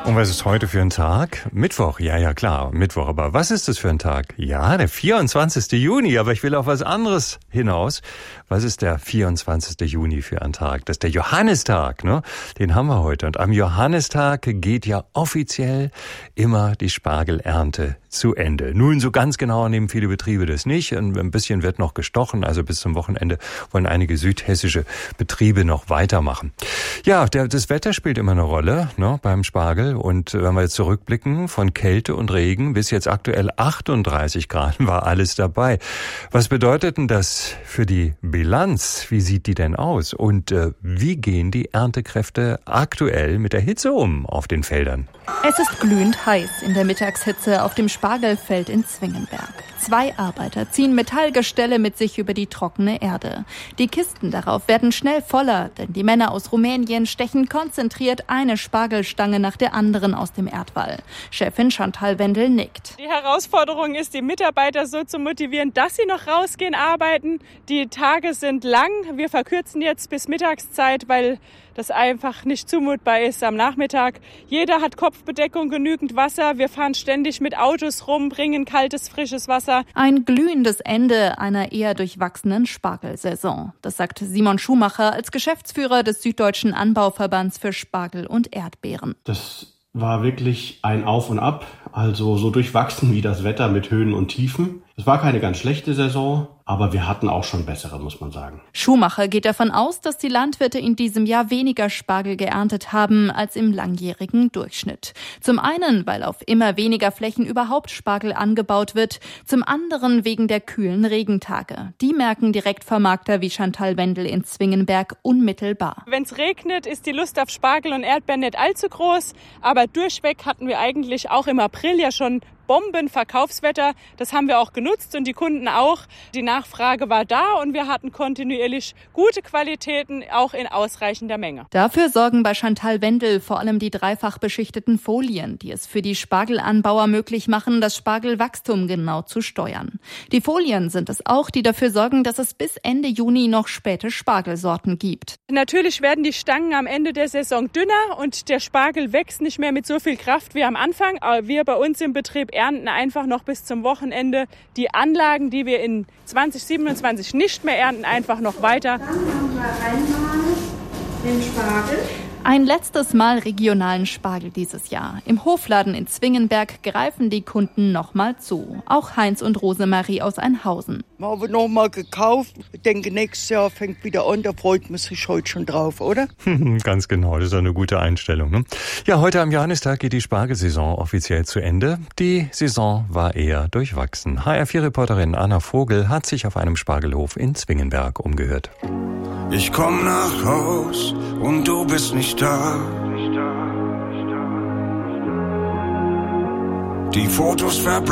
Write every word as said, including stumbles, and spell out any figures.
Und was ist heute für ein Tag? Mittwoch, ja, ja, klar, Mittwoch. Aber was ist das für ein Tag? Ja, der vierundzwanzigste Juni, aber ich will auf was anderes hinaus. Was ist der vierundzwanzigste Juni für ein Tag? Das ist der Johannistag, ne? Den haben wir heute. Und am Johannistag geht ja offiziell immer die Spargelernte zu Ende. Nun, so ganz genau nehmen viele Betriebe das nicht. Ein bisschen wird noch gestochen, also bis zum Wochenende wollen einige südhessische Betriebe noch weitermachen. Ja, der, das Wetter spielt immer eine Rolle, ne, beim Spargel. Und wenn wir jetzt zurückblicken, von Kälte und Regen bis jetzt aktuell achtunddreißig Grad war alles dabei. Was bedeutet denn das für die Bilanz? Wie sieht die denn aus? Und äh, wie gehen die Erntekräfte aktuell mit der Hitze um auf den Feldern? Es ist glühend heiß in der Mittagshitze auf dem Spargelfeld in Zwingenberg. Zwei Arbeiter ziehen Metallgestelle mit sich über die trockene Erde. Die Kisten darauf werden schnell voller, denn die Männer aus Rumänien stechen konzentriert eine Spargelstange nach der anderen aus dem Erdwall. Chefin Chantal Wendel nickt. Die Herausforderung ist, die Mitarbeiter so zu motivieren, dass sie noch rausgehen, arbeiten. Die Tage sind lang. Wir verkürzen jetzt bis Mittagszeit, weil das einfach nicht zumutbar ist am Nachmittag. Jeder hat Kopfbedeckung, genügend Wasser. Wir fahren ständig mit Autos rum, bringen kaltes, frisches Wasser. Ein glühendes Ende einer eher durchwachsenen Spargelsaison. Das sagt Simon Schumacher als Geschäftsführer des Süddeutschen Anbauverbands für Spargel und Erdbeeren. Das war wirklich ein Auf und Ab, also so durchwachsen wie das Wetter mit Höhen und Tiefen. Es war keine ganz schlechte Saison, aber wir hatten auch schon bessere, muss man sagen. Schumacher geht davon aus, dass die Landwirte in diesem Jahr weniger Spargel geerntet haben als im langjährigen Durchschnitt. Zum einen, weil auf immer weniger Flächen überhaupt Spargel angebaut wird, zum anderen wegen der kühlen Regentage. Die merken Direktvermarkter wie Chantal Wendel in Zwingenberg unmittelbar. Wenn es regnet, ist die Lust auf Spargel und Erdbeeren nicht allzu groß, aber durchweg hatten wir eigentlich auch im April ja schon Bombenverkaufswetter. Das haben wir auch genutzt und die Kunden auch. Die Nachfrage war da und wir hatten kontinuierlich gute Qualitäten, auch in ausreichender Menge. Dafür sorgen bei Chantal Wendel vor allem die dreifach beschichteten Folien, die es für die Spargelanbauer möglich machen, das Spargelwachstum genau zu steuern. Die Folien sind es auch, die dafür sorgen, dass es bis Ende Juni noch späte Spargelsorten gibt. Natürlich werden die Stangen am Ende der Saison dünner und der Spargel wächst nicht mehr mit so viel Kraft wie am Anfang. Aber wir bei uns im Betrieb ernten einfach noch bis zum Wochenende die Anlagen, die wir in zwanzig siebenundzwanzig nicht mehr ernten, einfach noch weiter. Dann haben wir einmal den Spargel. Ein letztes Mal regionalen Spargel dieses Jahr. Im Hofladen in Zwingenberg greifen die Kunden nochmal zu. Auch Heinz und Rosemarie aus Einhausen. Wir haben nochmal gekauft. Ich denke, nächstes Jahr fängt wieder an. Da freut man sich heute schon drauf, oder? Ganz genau, das ist eine gute Einstellung, ne? Ja, heute am Johannistag geht die Spargelsaison offiziell zu Ende. Die Saison war eher durchwachsen. H R vier Reporterin Anna Vogel hat sich auf einem Spargelhof in Zwingenberg umgehört. Ich komm nach Haus und du bist nicht da. Die Fotos verbleiben.